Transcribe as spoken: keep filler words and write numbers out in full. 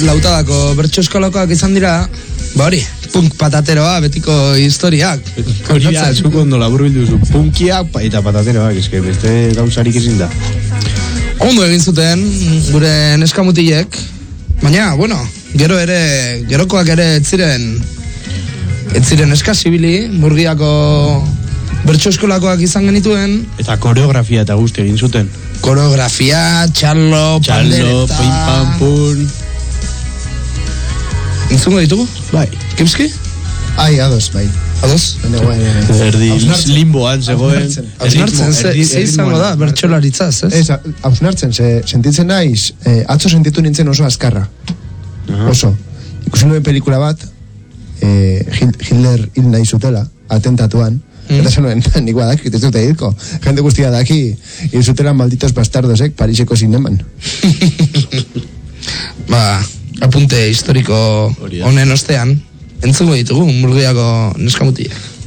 lautadako bertso eskolakoak izan dira, ba hori, punk patateroa, betiko historiak. Hori da, zuk ondo labur bilduzu, punkia eta patateroak, eske beste gauzarik ezin da. Ondo egin zuten, gure neskamutilek, baina, bueno, gero ere, gerokoak ere ez ziren, ez ziren eskasibili, Murgiako bertso eskolakoak izan genituen. Eta koreografia eta guzti egin zuten. Koreografia, txallo, Txallo, pandereta... pim pam pun... Entzungo ditugu? Bai. Kipski? Ai, ados, bai. Ados? Erdi limboan zegoen. Hausnartzen, ze izango da, bertsolaritzaz, ez? Ez, hausnartzen, sentitzen naiz, atzo sentitu nintzen oso azkarra. Oso. Ikusi nuen pelikula bat, Hitler hil nahi zutela, atentatuan, eta zenuen, nik badak, ez dute hilko. Jende guztia daki, hil zutela malditos bastardosek, Pariseko zineman. Ba, apunte historiko honen ostean, entzungo ditugu Murgiako neskamutilak.